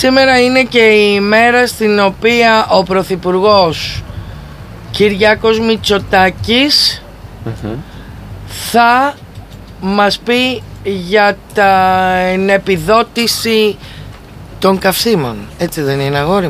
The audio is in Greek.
Σήμερα είναι και η μέρα στην οποία ο Πρωθυπουργός Κυριάκος Μητσοτάκης θα μας πει για την επιδότηση των καυσίμων. Έτσι δεν είναι, αγόρι?